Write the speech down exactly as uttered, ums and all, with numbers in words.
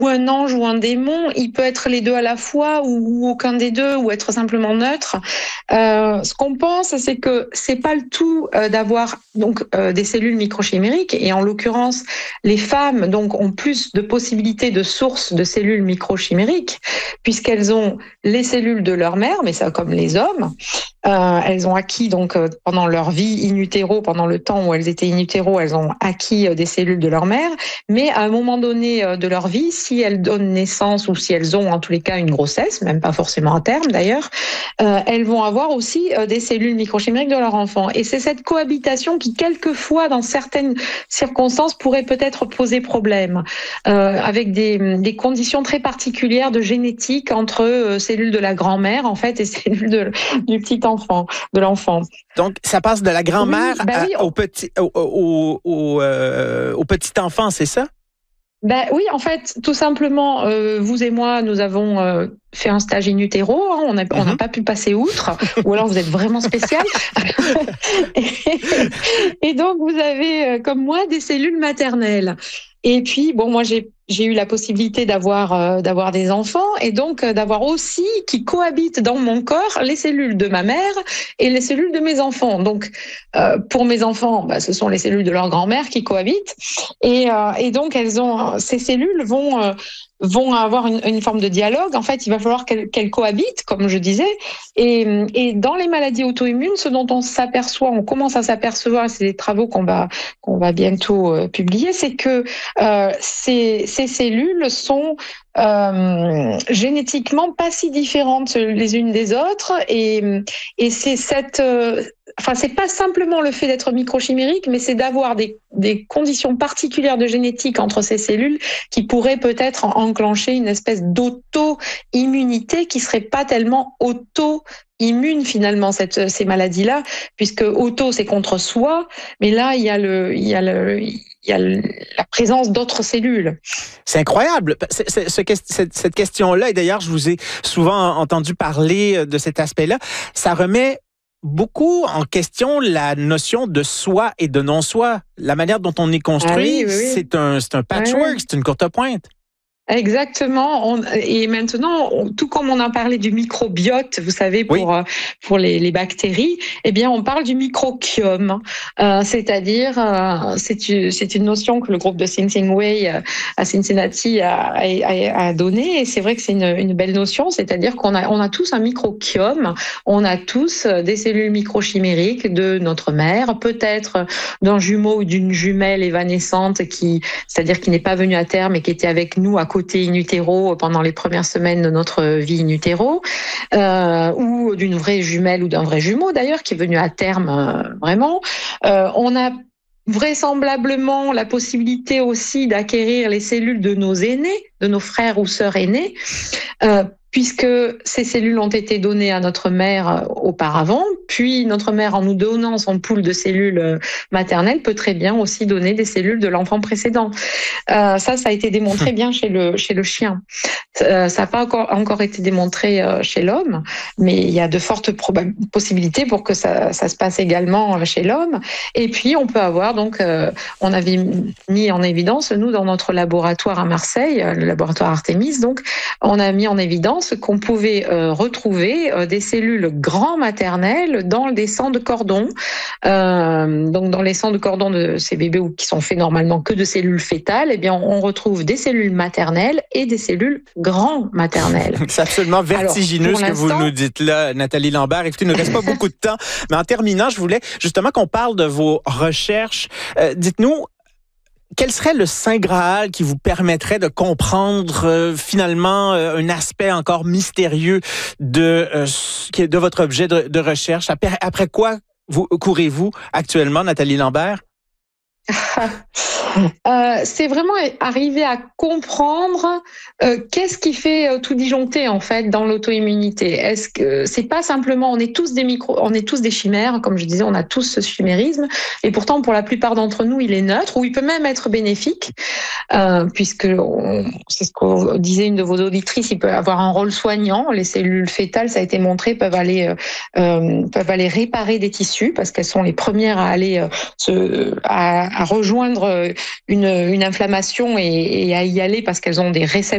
ou un ange ou un démon. Il peut être les deux à la fois ou, ou aucun des deux, ou être simplement neutre. Euh, ce qu'on pense, c'est que c'est pas le tout euh, d'avoir donc euh, des cellules microchimériques, et en l'occurrence, les femmes donc ont plus de possibilités de sources de cellules microchimériques puisqu'elles ont les cellules de leur mère, mais ça comme les hommes. Euh, elles ont acquis donc euh, pendant leur vie in utero, pendant le temps où elles étaient in utero, elles ont acquis euh, des cellules de leur mère. Mais à un moment donné euh, de leur vie, si elles donnent naissance ou si elles ont en tous les cas une grossesse, même pas forcément à terme d'ailleurs, euh, elles vont avoir aussi euh, des cellules microchimériques de leur enfant. Et c'est cette cohabitation qui quelquefois, dans certaines circonstances, pourrait peut-être poser problème, euh, avec des, des conditions très particulières de génétique entre euh, cellules de la grand-mère en fait et cellules de, du petit enfant. Enfant, de l'enfant. Donc, ça passe de la grand-mère oui, ben oui, on... au, petit, au, au, au, euh, au petit enfant, c'est ça? Ben oui, en fait, tout simplement, euh, vous et moi, nous avons euh, fait un stage in utero, hein, on n'a mm-hmm. on n'a pas pu passer outre, ou alors vous êtes vraiment spécial. et, et donc, vous avez, euh, comme moi, des cellules maternelles. Et puis, bon, moi, j'ai j'ai eu la possibilité d'avoir euh, d'avoir des enfants et donc euh, d'avoir aussi qui cohabitent dans mon corps les cellules de ma mère et les cellules de mes enfants. Donc, euh, pour mes enfants, bah, ce sont les cellules de leur grand-mère qui cohabitent et euh, et donc elles ont ces cellules vont euh, vont avoir une, une forme de dialogue. En fait, il va falloir qu'elles, qu'elles cohabitent, comme je disais. Et, et dans les maladies auto-immunes, ce dont on s'aperçoit, on commence à s'apercevoir, c'est des travaux qu'on va qu'on va bientôt euh, publier, c'est que euh, ces, ces cellules sont euh, génétiquement pas si différentes les unes des autres, et, et c'est cette euh, Enfin, c'est pas simplement le fait d'être microchimérique, mais c'est d'avoir des, des conditions particulières de génétique entre ces cellules qui pourraient peut-être enclencher une espèce d'auto-immunité qui serait pas tellement auto-immune finalement, cette, ces maladies-là, puisque auto c'est contre soi, mais là il y a le, il y a le, il y a la présence d'autres cellules. C'est incroyable, c'est, c'est, ce, cette, cette question-là, et d'ailleurs je vous ai souvent entendu parler de cet aspect-là, ça remet beaucoup en question la notion de soi et de non-soi. La manière dont on est construit, ah oui, oui, oui. c'est un, c'est un patchwork, oui, oui. c'est une courte pointe. Exactement. On, et maintenant, on, tout comme on a parlé du microbiote, vous savez, pour oui. pour les, les bactéries, eh bien, on parle du microbiome. Euh, c'est-à-dire, euh, c'est une, c'est une notion que le groupe de Thinking Way euh, à Cincinnati a, a, a donnée. Et c'est vrai que c'est une, une belle notion. C'est-à-dire qu'on a on a tous un microbiome. On a tous des cellules microchimériques de notre mère, peut-être d'un jumeau ou d'une jumelle évanescente qui, c'est-à-dire qui n'est pas venue à terme et qui était avec nous à côté in utero pendant les premières semaines de notre vie in utero, euh, ou d'une vraie jumelle ou d'un vrai jumeau d'ailleurs qui est venu à terme euh, vraiment. Euh, on a vraisemblablement la possibilité aussi d'acquérir les cellules de nos aînés, de nos frères ou sœurs aînés, euh, puisque ces cellules ont été données à notre mère auparavant, puis notre mère, en nous donnant son pool de cellules maternelles, peut très bien aussi donner des cellules de l'enfant précédent. Euh, ça, ça a été démontré bien chez le chez le chien. Euh, ça n'a pas encore encore été démontré euh, chez l'homme, mais il y a de fortes probab- possibilités pour que ça ça se passe également chez l'homme. Et puis on peut avoir donc, euh, on avait mis en évidence nous dans notre laboratoire à Marseille, le laboratoire Artemis, donc on a mis en évidence qu'on pouvait euh, retrouver euh, des cellules grand maternelles dans des sangs de cordon. Euh, donc dans les sangs de cordon de ces bébés qui sont faits normalement que de cellules fétales, eh bien on retrouve des cellules maternelles et des cellules grand maternelles. C'est absolument vertigineux. Alors, ce que vous nous dites là, Nathalie Lambert. Écoutez, il ne reste pas beaucoup de temps, mais en terminant, je voulais justement qu'on parle de vos recherches. Euh, dites-nous, quel serait le Saint Graal qui vous permettrait de comprendre euh, finalement euh, un aspect encore mystérieux de, euh, de votre objet de, de recherche? Après, après quoi vous, courez-vous actuellement, Nathalie Lambert? Euh, c'est vraiment arriver à comprendre euh, qu'est-ce qui fait euh, tout disjoncter en fait dans l'auto-immunité. Est-ce que c'est pas simplement on est tous des micro, on est tous des chimères, comme je disais, on a tous ce chimérisme, et pourtant pour la plupart d'entre nous il est neutre ou il peut même être bénéfique, euh, puisque on, c'est ce que disait une de vos auditrices, il peut avoir un rôle soignant. Les cellules fétales, ça a été montré, peuvent aller euh, peuvent aller réparer des tissus parce qu'elles sont les premières à aller euh, se à, à rejoindre une, une inflammation et, et à y aller parce qu'elles ont des récepteurs